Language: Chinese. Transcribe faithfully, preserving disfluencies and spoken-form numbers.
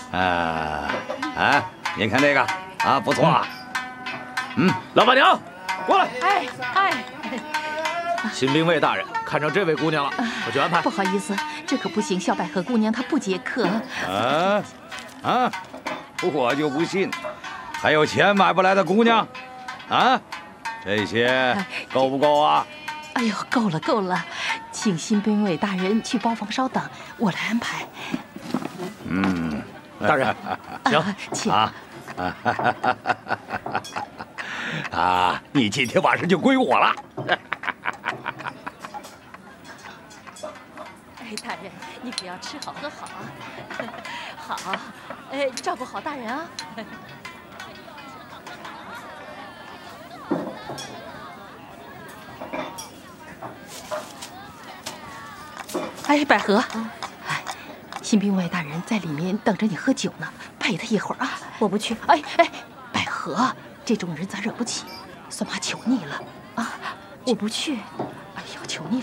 啊啊！您看这个啊，不错啊。嗯， 老板娘，过来。 哎哎， 新兵卫大人看上这位姑娘了，我去安排。 不好意思，这可不行，小百合姑娘她不接客。 啊啊！我就不信，还有钱买不来的姑娘，啊，这些够不够啊？ 哎呦，够了够了，请新兵卫大人去包房稍等，我来安排。 嗯， 大人，行， 请啊啊！你今天晚上就归我了。 哎，大人，你可要吃好喝好啊！好，哎，照顾好大人啊！哎，百合，哎，新兵卫大人在里面等着你喝酒呢，陪他一会儿啊！ 我不去。 哎哎，百合，这种人咱惹不起，算妈求你了啊！ 我不去。